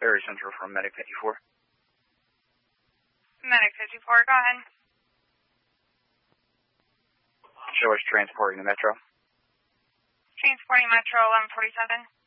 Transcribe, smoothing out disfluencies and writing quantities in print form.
Area Central from Medic 54. Medic 54, go ahead. Show us transporting the Metro. Transporting Metro 1147.